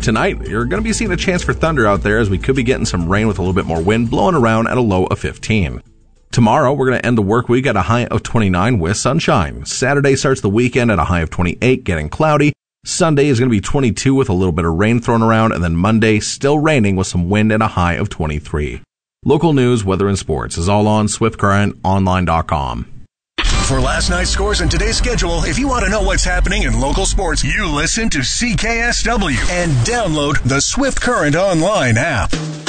Tonight, you're going to be seeing a chance for thunder out there as we could be getting some rain with a little bit more wind blowing around at a low of 15. Tomorrow, we're going to end the work week at a high of 29 with sunshine. Saturday starts the weekend at a high of 28, getting cloudy. Sunday is going to be 22 with a little bit of rain thrown around, and then Monday, still raining with some wind at a high of 23. Local news, weather, and sports is all on SwiftCurrentOnline.com. For last night's scores and today's schedule, if you want to know what's happening in local sports, you listen to CKSW and download the Swift Current Online app.